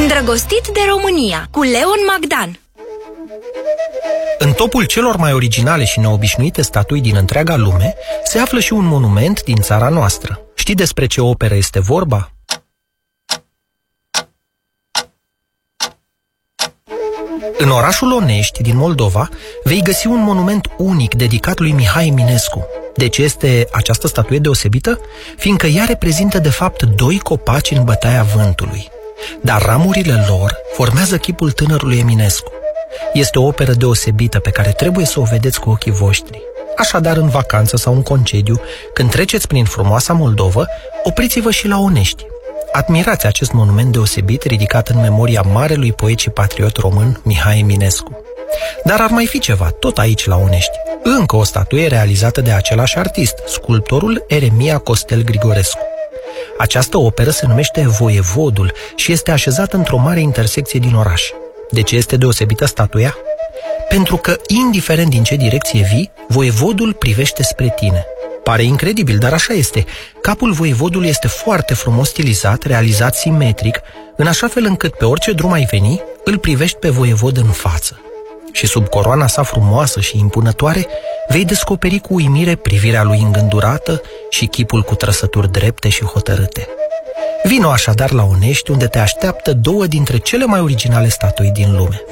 Îndrăgostit de România, cu Leon Magdan. În topul celor mai originale și neobișnuite statui din întreaga lume se află și un monument din țara noastră. Știi despre ce operă este vorba? În orașul Onești, din Moldova, vei găsi un monument unic dedicat lui Mihai Eminescu. De ce este această statuie deosebită? Fiindcă ea reprezintă de fapt doi copaci în bătaia vântului, dar ramurile lor formează chipul tânărului Eminescu. Este o operă deosebită pe care trebuie să o vedeți cu ochii voștri. Așadar, în vacanță sau în concediu, când treceți prin frumoasa Moldovă, opriți-vă și la Onești. Admirați acest monument deosebit ridicat în memoria marelui poet și patriot român Mihai Eminescu. Dar ar mai fi ceva, tot aici la Onești. Încă o statuie realizată de același artist, sculptorul Eremia Costel Grigorescu. Această operă se numește Voievodul și este așezată într-o mare intersecție din oraș. De ce este deosebită statuia? Pentru că, indiferent din ce direcție vii, voievodul privește spre tine. Pare incredibil, dar așa este. Capul voievodului este foarte frumos stilizat, realizat simetric, în așa fel încât pe orice drum ai veni, îl privești pe voievod în față. Și sub coroana sa frumoasă și impunătoare, vei descoperi cu uimire privirea lui îngândurată și chipul cu trăsături drepte și hotărâte. Vino așadar la Onești, unde te așteaptă două dintre cele mai originale statui din lume.